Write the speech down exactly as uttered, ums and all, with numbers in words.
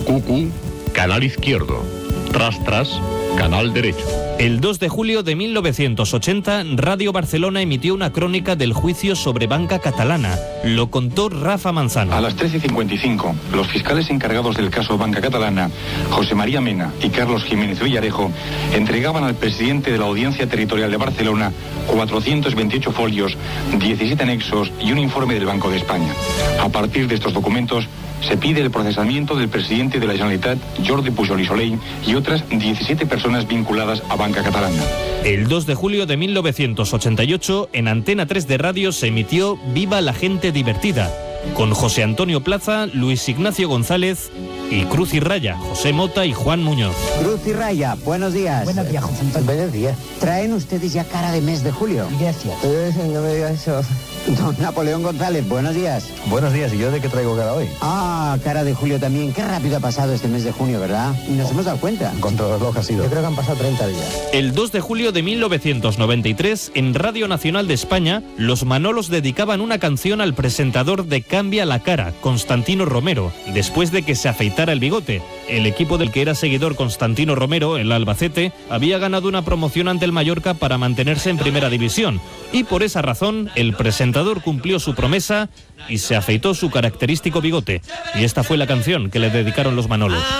Cucu, canal izquierdo. Tras tras, canal derecho. El dos de julio de mil novecientos ochenta, Radio Barcelona emitió una crónica del juicio sobre Banca Catalana. Lo contó Rafa Manzano. A las trece cincuenta y cinco, los fiscales encargados del caso Banca Catalana, José María Mena y Carlos Jiménez Villarejo, entregaban al presidente de la Audiencia Territorial de Barcelona cuatrocientos veintiocho folios, diecisiete anexos y un informe del Banco de España. A partir de estos documentos, se pide el procesamiento del presidente de la Generalitat, Jordi Pujol i Soley, y otras diecisiete personas vinculadas a Banca Catalana. El dos de julio de mil novecientos ochenta y ocho, en Antena tres de Radio se emitió Viva la gente divertida, con José Antonio Plaza, Luis Ignacio González y Cruz y Raya, José Mota y Juan Muñoz. Cruz y Raya, buenos días. Buenos días, José Antonio. Buenos días. ¿Traen ustedes ya cara de mes de julio? Gracias. Eh, no me digas eso. Don Napoleón González, buenos días. Buenos días, ¿y yo de qué traigo cara hoy? Ah, cara de julio también. Qué rápido ha pasado este mes de junio, ¿verdad? Y nos hemos dado cuenta. Contrarreloj ha sido. Yo creo que han pasado treinta días. El dos de julio de mil novecientos noventa y tres, en Radio Nacional de España, los Manolos dedicaban una canción al presentador de Cambia la Cara, Constantino Romero, después de que se afeitara el bigote. El equipo del que era seguidor Constantino Romero, el Albacete, había ganado una promoción ante el Mallorca para mantenerse en primera división. Y por esa razón, el presentador cumplió su promesa y se afeitó su característico bigote. Y esta fue la canción que le dedicaron los Manolos.